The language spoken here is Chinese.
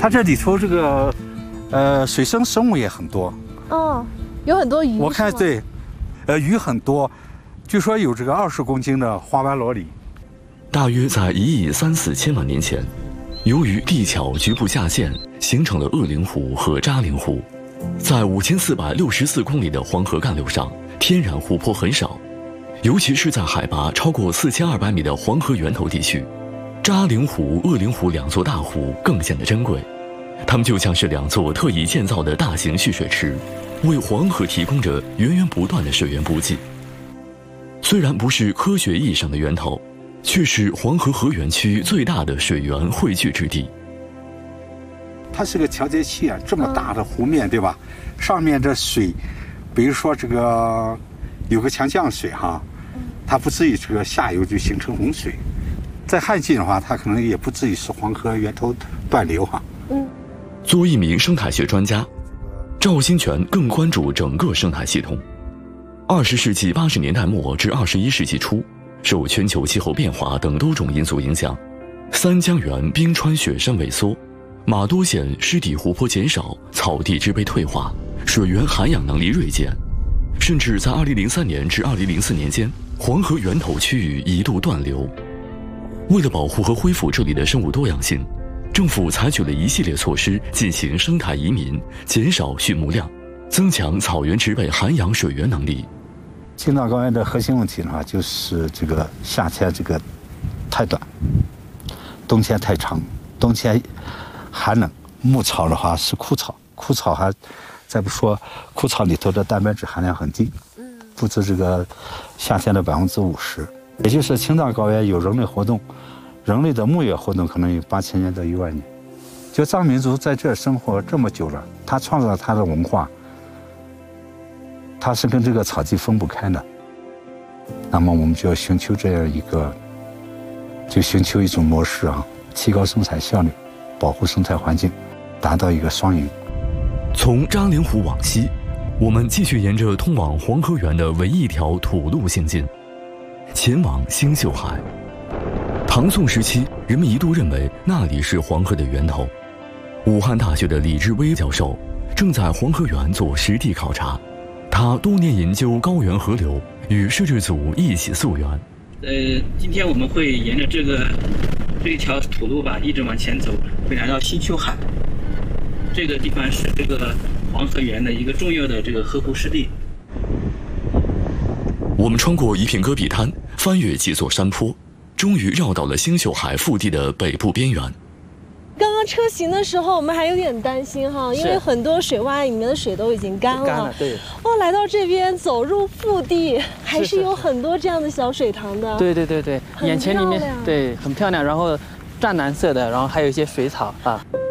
它这里头这个水生物也很多。 哦，有很多鱼。 我看对，鱼很多，据说有这个20公斤的花斑萝莉。 大约在1亿3、4千万年前，由于地壳局部下陷，形成了鄂陵湖和扎陵湖。在5464公里的黄河干流上，天然湖泊很少，尤其是在海拔超过4200米的黄河源头地区，扎陵湖、鄂陵湖2座大湖更显得珍贵。它们就像是2座特意建造的大型蓄水池，为黄河提供着源源不断的水源补给。虽然不是科学意义上的源头，却是黄河河源区最大的水源汇聚之地。 它是个调节器啊，这么大的湖面，对吧？上面这水，比如说这个有个强降水哈，它不至于这个下游就形成洪水。在旱季的话，它可能也不至于是黄河源头断流哈。 作为一名生态学专家，赵新全更关注整个生态系统。20世纪80年代末至21世纪初，受全球气候变化等多种因素影响，三江源冰川雪山萎缩，马多县湿地湖泊减少，草地植被退化，水源涵养能力锐减，甚至在2003年至2004年间，黄河源头区域一度断流。为了保护和恢复这里的生物多样性，政府采取了一系列措施进行生态移民，减少畜牧量，增强草原植被涵养水源能力。 青藏高原的核心问题的话，就是这个夏天这个太短，冬天太长，冬天寒冷，牧草的话是枯草，枯草还再不说枯草里头的蛋白质含量很低，不止这个夏天的50%，也就是青藏高原有人类活动，人类的牧业活动可能有8000年到1万年。就藏民族在这生活这么久了，他创造了他的文化，他是跟这个草地分不开的。那么我们就要寻求这样一个，就寻求一种模式啊，提高生产效率，保护生态环境，达到一个双赢。 从扎陵湖往西，我们继续沿着通往黄河源的唯一一条土路行进，前往星宿海。唐宋时期，人们一度认为那里是黄河的源头。武汉大学的李志威教授正在黄河源做实地考察，他多年研究高原河流，与摄制组一起溯源。 今天我们会沿着这一条土路吧，一直往前走，会来到星宿海。这个地方是这个黄河源的一个重要的这个河湖湿地。 我们穿过一片戈壁滩，翻越几座山坡，终于绕到了星宿海腹地的北部边缘。 刚刚车行的时候，我们还有点担心哈，因为很多水洼里面的水都已经干了。 对。 哦，来到这边走入腹地，还是有很多这样的小水塘的。 对，眼前里面对很漂亮，然后湛蓝色的，然后还有一些水草啊。